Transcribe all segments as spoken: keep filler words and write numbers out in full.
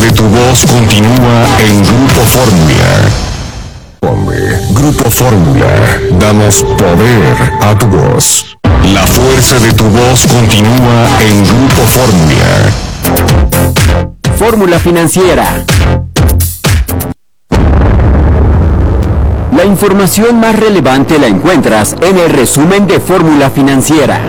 de tu voz continúa en Grupo Fórmula. Grupo Fórmula, damos poder a tu voz. La fuerza de tu voz continúa en Grupo Fórmula. Fórmula Financiera. La información más relevante la encuentras en el resumen de Fórmula Financiera.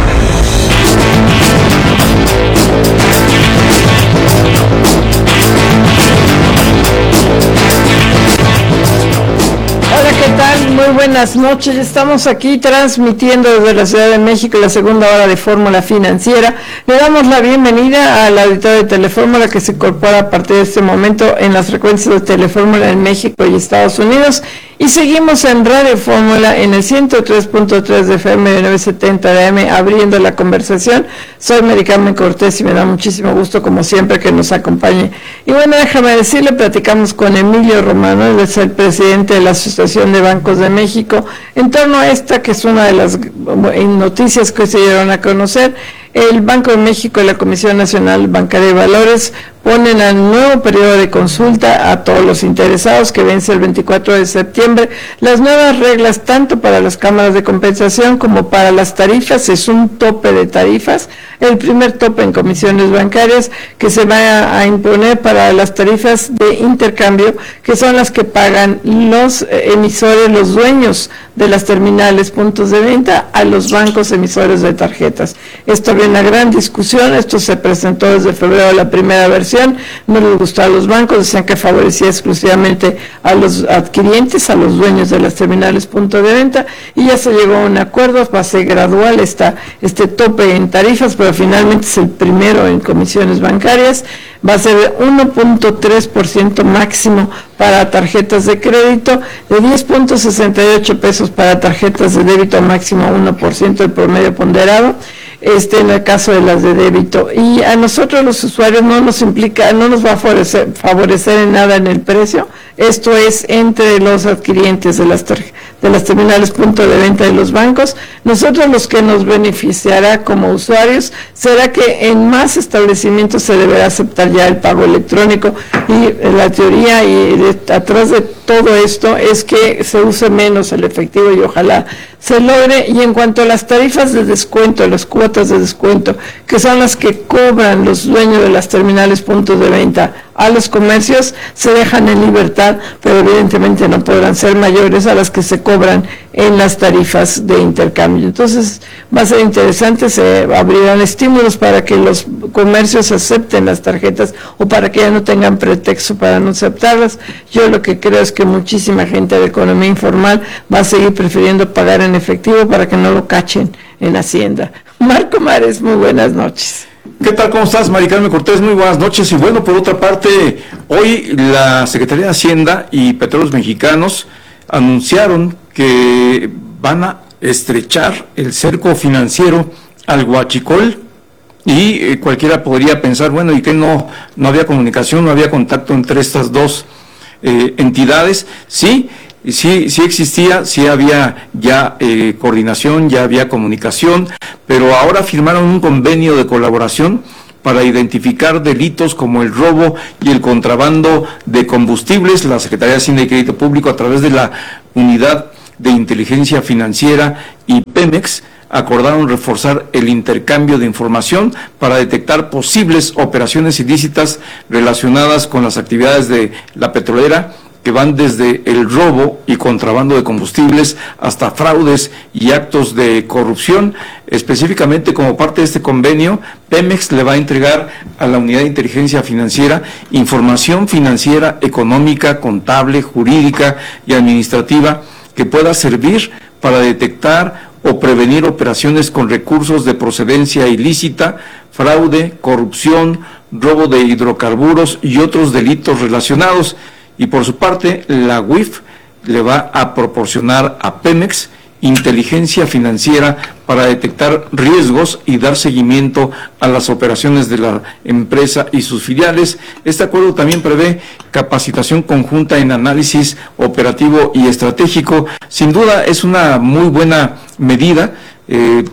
¿Qué tal? Muy buenas noches. Estamos aquí transmitiendo desde la Ciudad de México la segunda hora de Fórmula Financiera. Le damos la bienvenida al auditorio de Telefórmula que se incorpora a partir de este momento en las frecuencias de Telefórmula en México y Estados Unidos. Y seguimos en Radio Fórmula en el ciento tres punto tres de F M de novecientos setenta de A M abriendo la conversación. Soy Mary Carmen Cortés y me da muchísimo gusto como siempre que nos acompañe. Y bueno, déjame decirle, platicamos con Emilio Romano, él es el presidente de la Asociación de Bancos de México, en torno a esta que es una de las noticias que se dieron a conocer. El Banco de México y la Comisión Nacional Bancaria de Valores ponen al nuevo periodo de consulta a todos los interesados que vence el veinticuatro de septiembre. Las nuevas reglas tanto para las cámaras de compensación como para las tarifas, es un tope de tarifas, el primer tope en comisiones bancarias que se va a imponer para las tarifas de intercambio, que son las que pagan los emisores, los dueños de las terminales, puntos de venta, a los bancos emisores de tarjetas. Esto había una gran discusión, esto se presentó desde febrero la primera versión, no les gustó a los bancos, decían que favorecía exclusivamente a los adquirientes, a los dueños de las terminales, punto de venta, y ya se llegó a un acuerdo, va a ser gradual esta, este tope en tarifas, pero finalmente es el primero en comisiones bancarias, va a ser uno punto tres por ciento máximo para tarjetas de crédito, de diez punto sesenta y ocho pesos para tarjetas de débito, máximo uno por ciento el promedio ponderado, este en el caso de las de débito. Y a nosotros los usuarios no nos implica, no nos va a favorecer, favorecer en nada en el precio. Esto es entre los adquirientes de las de las terminales punto de venta de los bancos. Nosotros los que nos beneficiará como usuarios será que en más establecimientos se deberá aceptar ya el pago electrónico, y la teoría y de, atrás de todo esto es que se use menos el efectivo y ojalá se logre. Y en cuanto a las tarifas de descuento, las cuotas de descuento, que son las que cobran los dueños de las terminales puntos de venta a los comercios, se dejan en libertad, pero evidentemente no podrán ser mayores a las que se cobran en las tarifas de intercambio. Entonces va a ser interesante, se abrirán estímulos para que los comercios acepten las tarjetas o para que ya no tengan pretexto para no aceptarlas. Yo lo que creo es que muchísima gente de economía informal va a seguir prefiriendo pagar en efectivo para que no lo cachen en Hacienda. Marco Mares, muy buenas noches. ¿Qué tal? ¿Cómo estás, Mari Carmen Cortés? Muy buenas noches. Y bueno, por otra parte, hoy la Secretaría de Hacienda y Petróleos Mexicanos anunciaron que van a estrechar el cerco financiero al Huachicol, y eh, cualquiera podría pensar, bueno, ¿y qué no, no había comunicación, no había contacto entre estas dos eh, entidades? Sí, sí, sí existía, sí había ya eh, coordinación, ya había comunicación, pero ahora firmaron un convenio de colaboración para identificar delitos como el robo y el contrabando de combustibles. La Secretaría de Hacienda y Crédito Público, a través de la Unidad de Inteligencia Financiera y Pemex, acordaron reforzar el intercambio de información para detectar posibles operaciones ilícitas relacionadas con las actividades de la petrolera, que van desde el robo y contrabando de combustibles hasta fraudes y actos de corrupción. Específicamente, como parte de este convenio, Pemex le va a entregar a la Unidad de Inteligencia Financiera información financiera, económica, contable, jurídica y administrativa que pueda servir para detectar o prevenir operaciones con recursos de procedencia ilícita, fraude, corrupción, robo de hidrocarburos y otros delitos relacionados. Y por su parte, la U I F le va a proporcionar a Pemex inteligencia financiera para detectar riesgos y dar seguimiento a las operaciones de la empresa y sus filiales. Este acuerdo también prevé capacitación conjunta en análisis operativo y estratégico. Sin duda es una muy buena medida. Eh,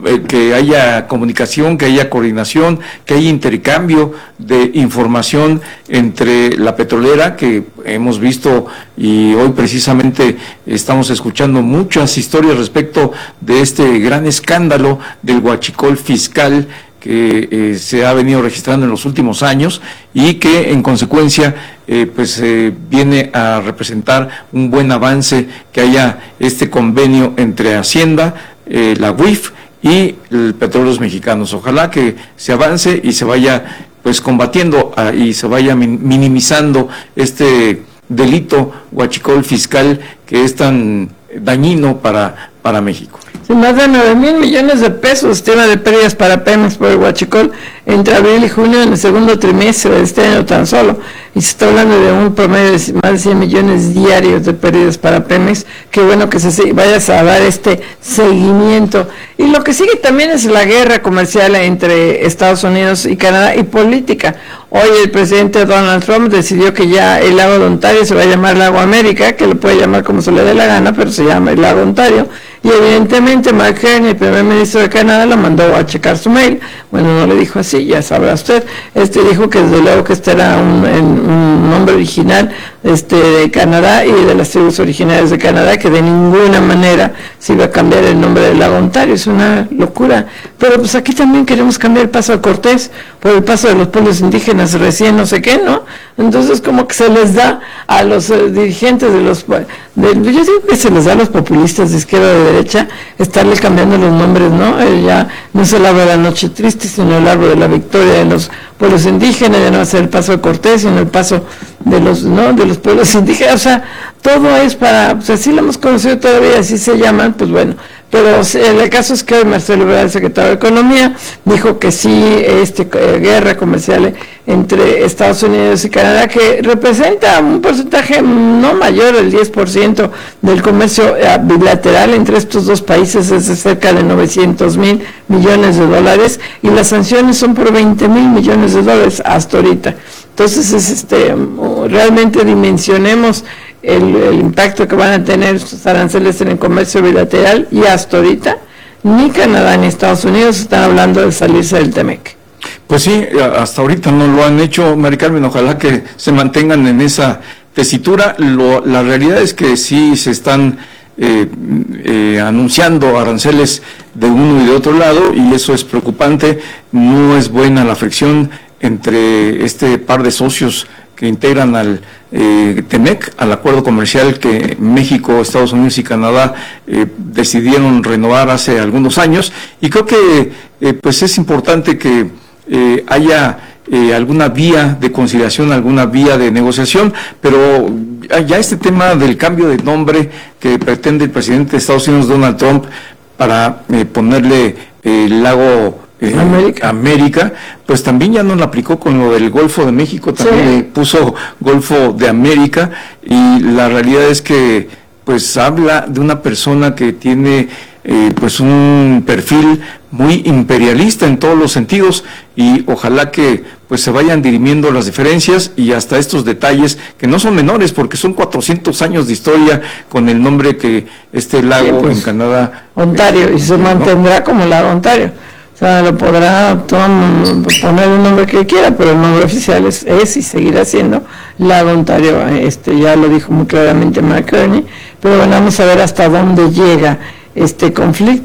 eh, que haya comunicación, que haya coordinación, que haya intercambio de información entre la petrolera, que hemos visto y hoy precisamente estamos escuchando muchas historias respecto de este gran escándalo del huachicol fiscal que eh, se ha venido registrando en los últimos años y que en consecuencia eh, pues eh, viene a representar un buen avance que haya este convenio entre Hacienda, eh, la U I F y el Petróleos Mexicanos. Ojalá que se avance y se vaya pues combatiendo uh, y se vaya min minimizando este delito huachicol fiscal que es tan dañino para, para México. Sí, más de nueve mil millones de pesos tema de pérdidas para Pemex por el huachicol entre abril y junio en el segundo trimestre de este año tan solo. Y se está hablando de un promedio de más de cien millones diarios de pérdidas para Pemex. Qué bueno que se vaya a dar este seguimiento. Y lo que sigue también es la guerra comercial entre Estados Unidos y Canadá y política. Hoy el presidente Donald Trump decidió que ya el lago de Ontario se va a llamar Lago América, que lo puede llamar como se le dé la gana, pero se llama el lago Ontario. Y evidentemente Mark Carney, el primer ministro de Canadá, lo mandó a checar su mail. Bueno, no le dijo así, ya sabrá usted. Este dijo que desde luego que este era un, un nombre original este, de Canadá y de las tribus originarias de Canadá, que de ninguna manera se iba a cambiar el nombre del lago Ontario. Es una locura. Pero pues aquí también queremos cambiar el paso a Cortés por el paso de los pueblos indígenas recién no sé qué, ¿no? Entonces como que se les da a los eh, dirigentes de los... De, yo digo que se les da a los populistas de izquierda o de derecha estarle cambiando los nombres, ¿no? Eh, ya no es el árbol de la noche triste, sino el árbol de la victoria de los pueblos indígenas, ya no va a ser el paso de Cortés, sino el paso de los, ¿no? De los pueblos indígenas. O sea, todo es para, pues así lo hemos conocido todavía, así se llaman, pues bueno. Pero el caso es que hoy Marcelo Ebrard, el secretario de Economía, dijo que sí, este, eh, guerra comercial entre Estados Unidos y Canadá, que representa un porcentaje no mayor del diez por ciento del comercio eh, bilateral entre estos dos países, es de cerca de novecientos mil millones de dólares, y las sanciones son por veinte mil millones de dólares hasta ahorita. Entonces, es este realmente dimensionemos El, el impacto que van a tener estos aranceles en el comercio bilateral, y hasta ahorita ni Canadá ni Estados Unidos están hablando de salirse del TEMEC. Pues sí, hasta ahorita no lo han hecho, Mari Carmen, ojalá que se mantengan en esa tesitura. Lo, la realidad es que sí se están eh, eh, anunciando aranceles de uno y de otro lado, y eso es preocupante. No es buena la fricción entre este par de socios que integran al eh, TEMEC, al acuerdo comercial que México, Estados Unidos y Canadá eh, decidieron renovar hace algunos años, y creo que eh, pues es importante que eh, haya eh, alguna vía de conciliación, alguna vía de negociación, pero ya este tema del cambio de nombre que pretende el presidente de Estados Unidos, Donald Trump, para eh, ponerle eh, el lago Eh, América. América, pues también ya no lo aplicó con lo del Golfo de México, también sí. Le puso Golfo de América, y la realidad es que pues habla de una persona que tiene eh, pues un perfil muy imperialista en todos los sentidos, y ojalá que pues se vayan dirimiendo las diferencias y hasta estos detalles que no son menores, porque son cuatrocientos años de historia con el nombre que este lago sí, pues, en Canadá Ontario, y se mantendrá ¿no? como lago Ontario. O sea, lo podrá tom, poner el nombre que quiera, pero el nombre oficial es, es y seguirá siendo Lago Ontario. Este, ya lo dijo muy claramente Mark Carney, pero bueno, vamos a ver hasta dónde llega este conflicto.